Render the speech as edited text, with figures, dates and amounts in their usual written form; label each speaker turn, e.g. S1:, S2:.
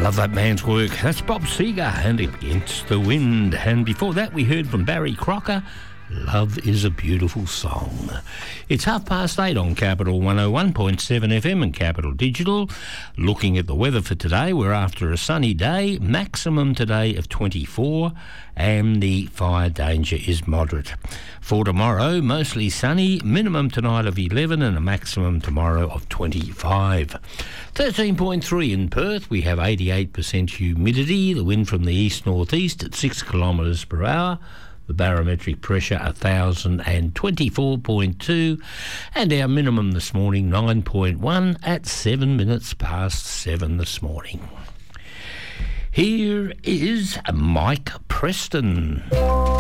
S1: Love that man's work. That's Bob Seger and Against the Wind. And before that, we heard from Barry Crocker, Love is a Beautiful Song. It's 8:30 on Capital 101.7 FM and Capital Digital. Looking at the weather for today, we're after a sunny day, maximum today of 24, and the fire danger is moderate. For tomorrow, mostly sunny, minimum tonight of 11 and a maximum tomorrow of 25. 13.3 in Perth, we have 88% humidity, the wind from the east-northeast at 6 kilometres per hour. The barometric pressure 1,024.2, and our minimum this morning 9.1 at 7 minutes past 7 this morning. Here is Mike Preston.